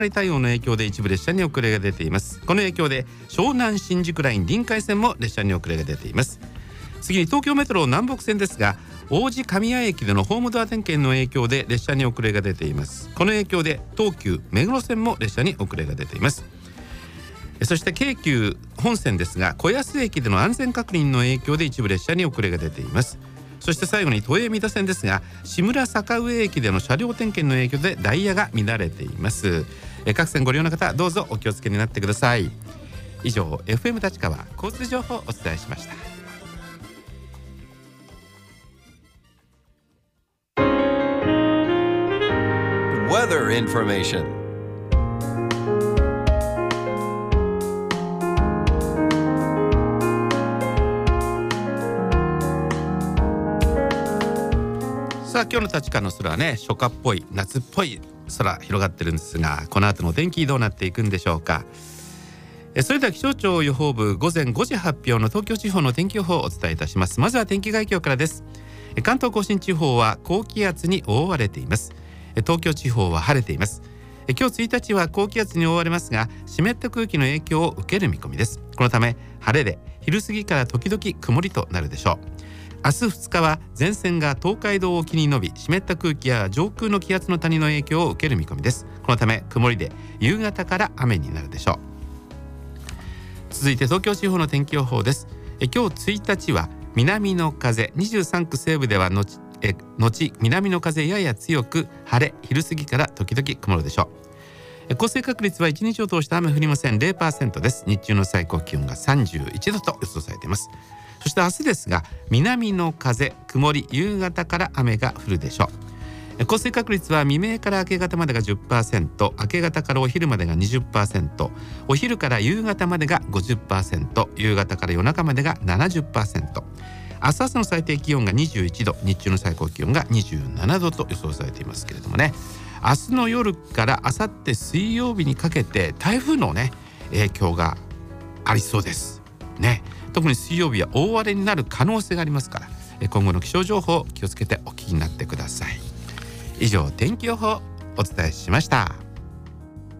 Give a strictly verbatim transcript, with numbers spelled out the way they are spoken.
対応の影響で一部列車に遅れが出ています。この影響で湘南新宿ライン臨海線も列車に遅れが出ています。次に東京メトロ南北線ですが、王子神谷駅でのホームドア点検の影響で列車に遅れが出ています。この影響で東急目黒線も列車に遅れが出ています。そして京急本線ですが、子安駅での安全確認の影響で一部列車に遅れが出ています。そして最後に都営三田線ですが、志村坂上駅での車両点検の影響でダイヤが乱れています。各線ご利用の方、どうぞお気をつけになってください。以上 エフエム 立川交通情報をお伝えしました。 Weather information. さあ、今日の立川の空はね、初夏っぽい夏っぽい空広がってるんですが、この後の天気どうなっていくんでしょうか。えそれでは気象庁予報部午前ごじ発表の東京地方の天気予報をお伝えいたします。まずは天気概況からです。関東甲信地方は高気圧に覆われています。東京地方は晴れています。今日ついたちは高気圧に覆われますが、湿った空気の影響を受ける見込みです。このため晴れで昼過ぎから時々曇りとなるでしょう。明日ふつかは前線が東海道沖に伸び、湿った空気や上空の気圧の谷の影響を受ける見込みです。このため曇りで夕方から雨になるでしょう。続いて東京地方の天気予報です。今日ついたちは南の風、にじゅうさん区西部では後え後南の風やや強く晴れ、昼過ぎから時々曇るでしょう。降水確率はいちにちを通して雨降りません。 ゼロパーセント です。日中の最高気温がさんじゅういちどと予想されています。そして明日ですが、南の風、曇り、夕方から雨が降るでしょう。降水確率は未明から明け方までが じゅっパーセント、 明け方からお昼までが にじゅっパーセント、 お昼から夕方までが ごじゅっパーセント、 夕方から夜中までが ななじゅっパーセント。明日朝の最低気温がにじゅういちど、日中の最高気温がにじゅうななどと予想されていますけれどもね、明日の夜から明後日水曜日にかけて台風のね影響がありそうですね。特に水曜日は大荒れになる可能性がありますから、今後の気象情報気をつけてお聞きになってください。以上天気予報お伝えしました。